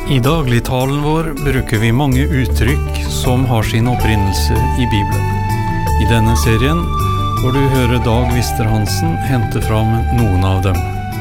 I dagligtalen vår bruker vi mange uttrykk som har sin opprinnelse i Bibelen. I denne serien får du høre Dag Vister-Hansen hente fram noen av dem.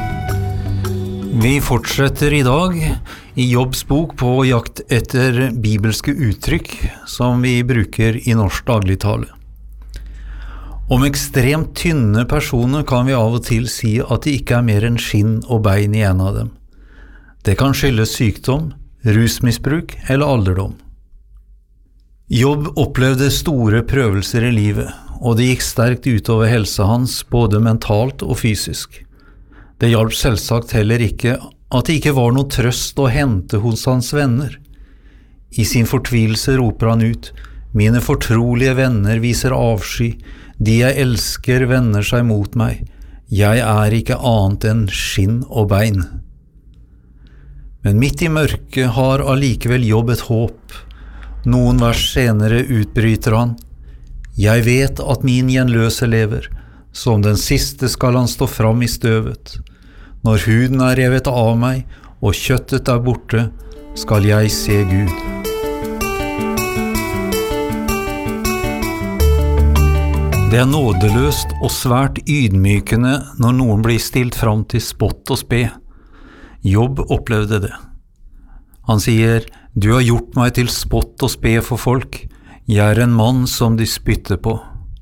Vi fortsetter I dag I Jobbs bok på jakt etter bibelske uttrykk som vi bruker I norsk dagligtale. Om ekstremt tynne personer kan vi av og til si at de ikke mer enn skinn og bein I en av dem. Det kan skyldes sykdom, rusmisbruk eller alderdom. Jobb opplevde store prøvelser I livet, og det gikk sterkt utover helsa hans, både mentalt og fysisk. Det hjalp selvsagt heller ikke at det ikke var noe trøst å hente hos hans venner. I sin fortvilelse roper han ut: «Mine fortrolige venner viser avsky, de jeg elsker vender seg mot meg. Jeg ikke annet enn skinn og bein.» Men midt I mørket har allikevel Jobb et håp. Noen vers senere utbryter han: «Jeg vet at min gjenløse lever, som den siste skal han stå fram I støvet. Når huden revet av meg, og kjøttet borte, skal jeg se Gud.» Det nådeløst og svært ydmykende når noen blir stilt fram til spott og spe. Jobb opplevde det. Han sier: «Du har gjort meg til spott og spe for folk. Jeg en mann som de spytter på.»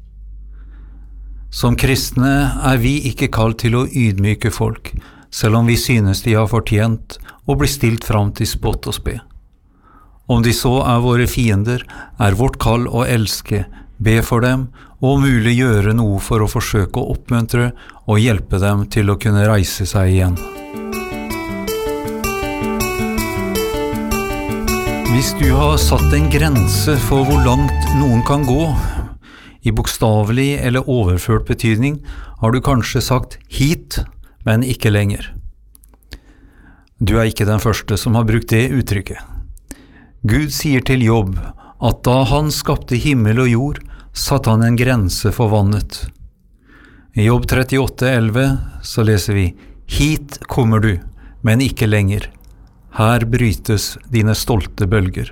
Som kristne vi ikke kalt til å ydmyke folk, selv om vi synes de har fortjent å bli stilt fram til spott og spe. Om de så våre fiender, vårt kall å elske, be for dem, og om mulig gjøre noe for å forsøke å oppmuntre og hjelpe dem til å kunne reise seg igjen. Hvis du har satt en grense for hvor langt noen kan gå, I bokstavelig eller overført betydning, har du kanskje sagt hit, men ikke lenger. Du ikke den første som har brukt det uttrykket. Gud sier til Jobb at da han skapte himmel og jord, satte han en grense for vannet. I Jobb 38:11 så leser vi: «Hit kommer du, men ikke lenger. Her brytes dine stolte bølger.»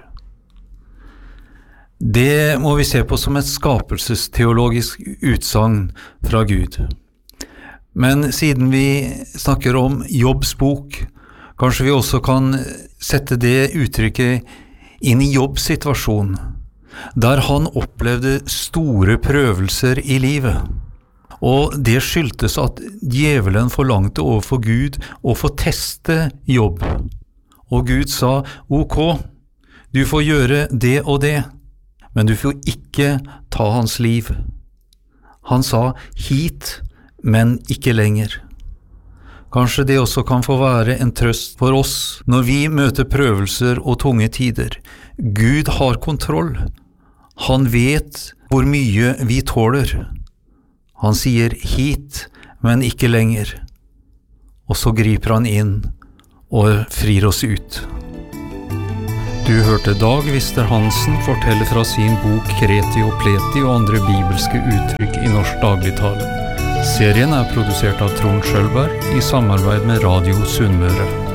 Det må vi se på som et skapelsesteologisk utsagn fra Gud. Men siden vi snakker om Jobbs bok, kanskje vi også kan sette det uttrykket inn I Jobbs situasjon, der han opplevde store prøvelser I livet. Og det skyldtes at djevelen forlangte overfor Gud å få teste Jobb. Og Gud sa: «Ok, du får gjøre det og det, men du får ikke ta hans liv.» Han sa: «Hit, men ikke lenger.» Kanskje det også kan få være en trøst for oss når vi møter prøvelser og tunge tider. Gud har kontroll. Han vet hvor mye vi tåler. Han sier hit, men ikke lenger. Og så griper han inn og frir oss ut. Du hørte Dag Vister-Hansen fortelle fra sin bok Kreti og Pleti og andre bibelske uttrykk I norsk dagligtale. Serien produsert av Trond Schølberg I samarbeid med Radio Sunnmøre.